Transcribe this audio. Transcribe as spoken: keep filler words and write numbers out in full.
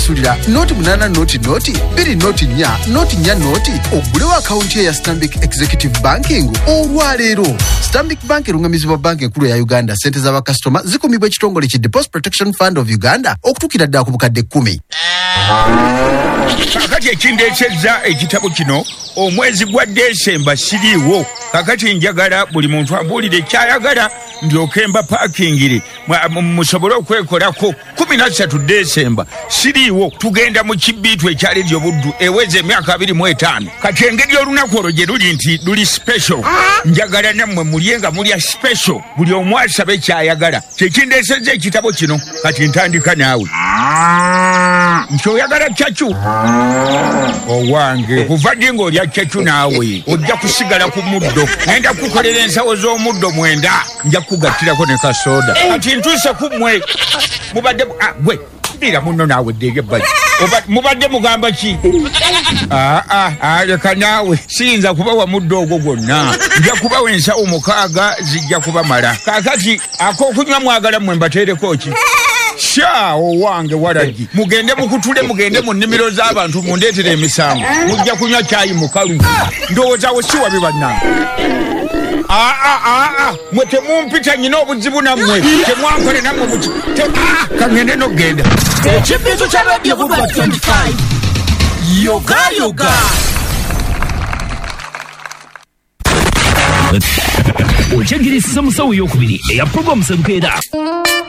sasulira noti munana noti noti biri noti nya noti nya noti ogulewo akaunti ya Stanbic Executive Banking olwaleero. Stanbic Bank erungamizibwa banki enkulu ya Uganda. Sente za bakasitoma zikumibwa ekitongole ki Deposit Protection Fund of Uganda okutuukira ddala ku bukadde kkumi. Kakati ekindeesezza ekitabo kino omwezi gwa Desemba siriiwo. Kakati njagala buli muntu ambuulire ekyayagala ndyoke mba paakingire musobole okwekolako. kumi na ssatu Desemba siriiwo, tugenda mu kibiitu ekyali ly'obuddu eweze emyaka abiri mu etaano. Kati engeri olunaku olwo gye luli nti luli special, njagala nammwe mulye nga mulya special, buli omu asabe kyayagala. Kyekindeesezza ekitabo kino. Kati ntandika naawe. Nti oyagala kyacu owange, kuva ddi ng'olya kyacu naawe ojja kusigala ku muddo. Ngenda kukolera ensawo z'omuddo mwenda, nja kugattirako ne kasoda. Kati ntuuse ku mmwe mubadde gwe bira muno naawe ddege bali mubadde mugamba ki? Aa aa leka naawe siyinza kubawa muddo ogwo gwonna, nja kubawa ensawo mukaaga zijja kubamala. Kaakati ak'okunywa mwagala mmwe mbateereko ki? Sha owange Waragi, mugende mukutule, mugende mu nnimiro z'abantu mundeetere emisango, mujja kunywa caayi mukalu. Ndowooza we si wabi bannange. Ah ah ah ah, mwe temumpita nyina obuzibu nammwe, temwankole nammwe muki kangende n'okgenda. Ekibiitu kya Radio Buba twenty-five yoga yoga. Okyegirisa musawo ey'okubiri eya program Sebukeera.